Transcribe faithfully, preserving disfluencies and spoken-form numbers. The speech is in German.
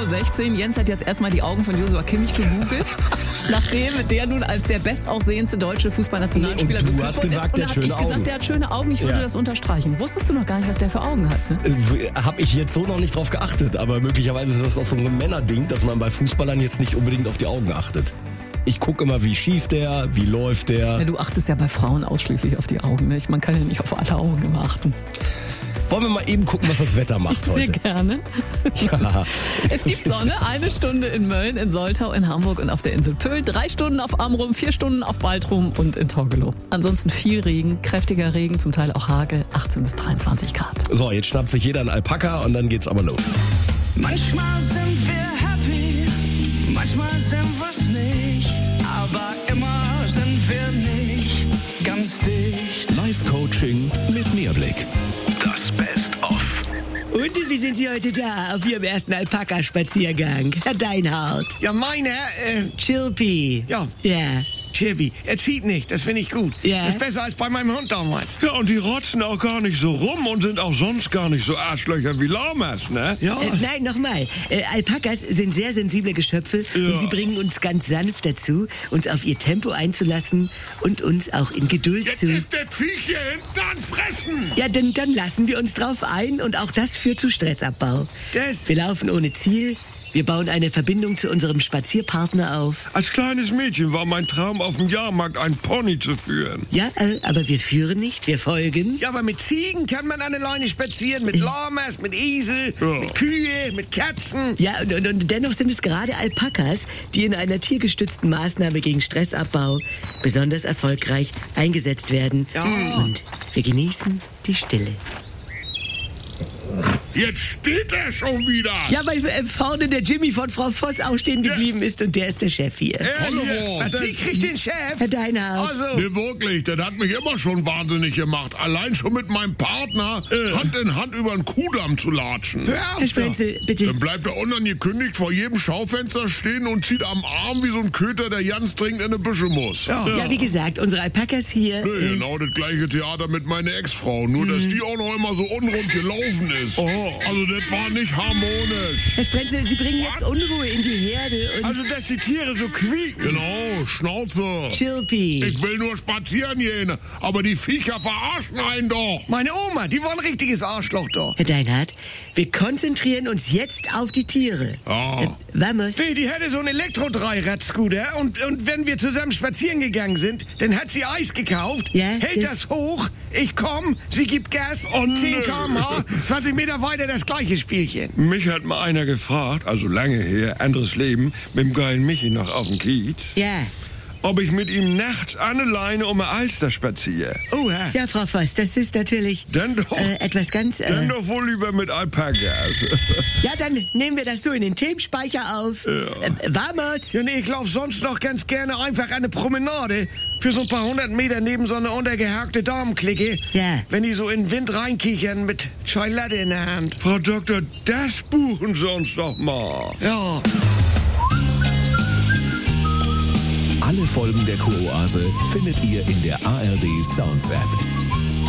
Uhr sechzehn. Jens hat jetzt erstmal die Augen von Joshua Kimmich gegoogelt, nachdem der nun als der bestaussehendste deutsche Fußballnationalspieler nee, und du gekürt hast ist. gesagt, Und der da hat habe ich schöne Augen. gesagt, der hat schöne Augen, ich würde Ja. das unterstreichen. Wusstest du noch gar nicht, was der für Augen hat, ne? Äh, Habe ich jetzt so noch nicht drauf geachtet, aber möglicherweise ist das auch so ein Männerding, dass man bei Fußballern jetzt nicht unbedingt auf die Augen achtet. Ich gucke immer, wie schießt der, wie läuft der. Ja, du achtest ja bei Frauen ausschließlich auf die Augen, ne? Man kann ja nicht auf alle Augen immer achten. Wollen wir mal eben gucken, was das Wetter macht Sehr heute? gerne. Ja. Es gibt Sonne, eine Stunde in Mölln, in Soltau, in Hamburg und auf der Insel Pöhl, drei Stunden auf Amrum, vier Stunden auf Baltrum und in Torgelow. Ansonsten viel Regen, kräftiger Regen, zum Teil auch Hagel, achtzehn bis dreiundzwanzig Grad. So, jetzt schnappt sich jeder ein Alpaka und dann geht's aber los. Manchmal sind wir happy, manchmal sind wir's nicht, aber immer sind wir nicht ganz dicht. Live-Coaching mit Mehrblick. Das Best-of. Und wie sind Sie heute da auf Ihrem ersten Alpaka-Spaziergang, Herr Deinhardt? Ja, meine, äh, Chirpy. ja, Ja. Chirpy, er zieht nicht, das finde ich gut. Ja. Das ist besser als bei meinem Hund damals. Ja, und die rotzen auch gar nicht so rum und sind auch sonst gar nicht so Arschlöcher wie Lamas, ne? Ja, Äh, nein, nochmal. Äh, Alpakas sind sehr sensible Geschöpfe Ja. und sie bringen uns ganz sanft dazu, uns auf ihr Tempo einzulassen und uns auch in Geduld Jetzt zu... ist der Viech hier hinten an Fressen! Ja, denn dann lassen wir uns drauf ein und auch das führt zu Stressabbau. Das- Wir laufen ohne Ziel, wir bauen eine Verbindung zu unserem Spazierpartner auf. Als kleines Mädchen war mein Traum, auf dem Jahrmarkt einen Pony zu führen. Ja, äh, aber wir führen nicht, wir folgen. ja, aber mit Ziegen kann man an der Leine spazieren, mit Lamas, mit Esel, Ja. mit Kühe, mit Katzen. Ja, und, und, und dennoch sind es gerade Alpakas, die in einer tiergestützten Maßnahme gegen Stressabbau besonders erfolgreich eingesetzt werden. Ja. Und wir genießen die Stille. Jetzt steht er schon wieder! Ja, weil äh, vorne der Jimmy von Frau Voss auch stehen geblieben ist und der ist der Chef hier. Er Hallo, hier, was, das- sie kriegt den Chef? Herr Deinhardt. Also, Nee, wirklich, das hat mich immer schon wahnsinnig gemacht. Allein schon mit meinem Partner Hand in Hand über den Kuhdamm zu latschen. hör auf, Herr Sprenzel, bitte. Dann bleibt er unangekündigt vor jedem Schaufenster stehen und zieht am Arm wie so ein Köter, der ganz dringend in die Büsche muss. Ja. Ja, wie gesagt, unsere Alpakas hier. Nee, Äh, genau das gleiche Theater mit meiner Ex-Frau, nur dass die auch noch immer so unrund gelaufen ist. Also das war nicht harmonisch. Herr Sprenzel, Sie bringen jetzt Unruhe in die Herde und Also dass die Tiere so quieken. Genau, Schnauze. Chirpy. Ich will nur spazieren gehen, aber die Viecher verarschen einen doch. meine Oma, die war ein richtiges Arschloch da. Herr Deinhardt, wir konzentrieren uns jetzt auf die Tiere. Ja. Äh, vamos. Nee, die hatte so einen Elektro-Dreirad-Scooter und, und wenn wir zusammen spazieren gegangen sind, dann hat sie Eis gekauft, Ja, hält das- das hoch, ich komm, sie gibt Gas, Oh, nö. zehn Kilometer pro Stunde, zwanzig Meter weiter das gleiche Spielchen. Mich hat mal einer gefragt, also lange her, anderes Leben, mit dem geilen Michi noch auf dem Kiez, Ja. ob ich mit ihm nachts an der Leine um eine Alster spaziere. Oh, Herr. Ja, Frau Voss, das ist natürlich Dann doch, äh, etwas ganz... Äh, dann doch wohl lieber mit Alpakas. ja, dann nehmen wir das so in den Themenspeicher auf. Äh, vamos. Ja, nee, ich lauf sonst noch ganz gerne einfach eine Promenade für so ein paar hundert Meter neben so einer untergehakte Damenklicke. Ja. Wenn die so in den Wind reinkichern mit Chai Latte in der Hand. Frau Doktor, das buchen Sie uns doch mal. Ja. Alle Folgen der Kuroase findet ihr in der A R D Sounds App.